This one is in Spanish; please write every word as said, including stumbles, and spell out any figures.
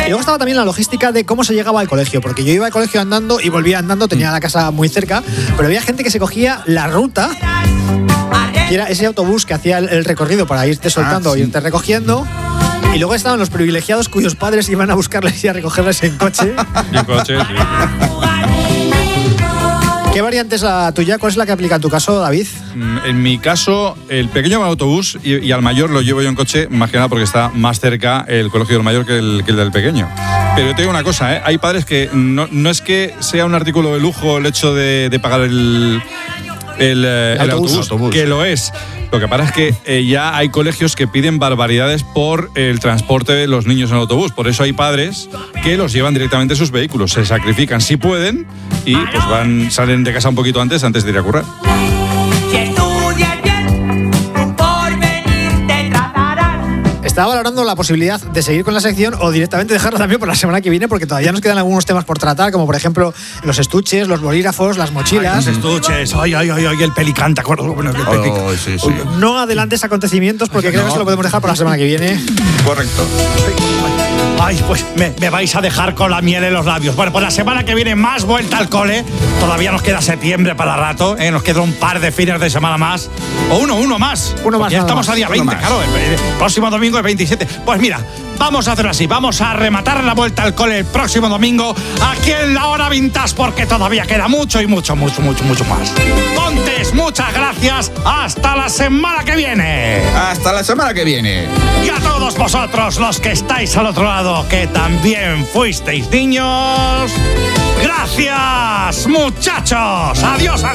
Y luego estaba también la logística de cómo se llegaba al colegio, porque yo iba al colegio andando y volvía andando, tenía la casa muy cerca, pero había gente que se cogía la ruta, que era ese autobús que hacía el, el recorrido para irte soltando e ah, sí. irte recogiendo. Y luego estaban los privilegiados cuyos padres iban a buscarles y a recogerles en coche. En coche, sí. ¿Qué variante es la tuya? ¿Cuál es la que aplica en tu caso, David? En mi caso, el pequeño va en autobús y, y al mayor lo llevo yo en coche, más que nada porque está más cerca el colegio del mayor que el, que el del pequeño. Pero yo te digo una cosa, ¿eh? Hay padres que no, no es que sea un artículo de lujo el hecho de, de pagar el, el, el autobús, autobús, autobús, que lo es. Lo que pasa es que eh, ya hay colegios que piden barbaridades por el transporte de los niños en autobús. Por eso hay padres que los llevan directamente en sus vehículos. Se sacrifican si pueden y pues van, salen de casa un poquito antes, antes de ir a currar. Estaba valorando la posibilidad de seguir con la sección o directamente dejarla también por la semana que viene, porque todavía nos quedan algunos temas por tratar, como por ejemplo los estuches, los bolígrafos, las mochilas. Ay, los estuches, ay, ay, ay, ay, el pelicán, ¿te acuerdas? Bueno, el oh, sí, sí. No adelantes acontecimientos porque creo no. que se lo podemos dejar por la semana que viene. Correcto. Ay, pues me, me vais a dejar con la miel en los labios. Bueno, pues la semana que viene más vuelta al cole. Todavía nos queda septiembre para rato, ¿eh? Nos queda un par de fines de semana más. O uno, uno más. Uno más. Ya estamos más. a día veinte, claro. El, el próximo domingo es veintisiete. Pues mira, vamos a hacerlo así. Vamos a rematar la vuelta al cole el próximo domingo aquí en La Hora Vintage, porque todavía queda mucho y mucho, mucho, mucho, mucho más. Pontes, muchas gracias. Hasta la semana que viene. Hasta la semana que viene. Y a todos vosotros, los que estáis al otro lado, que también fuisteis niños, gracias, muchachos. Adiós, adiós.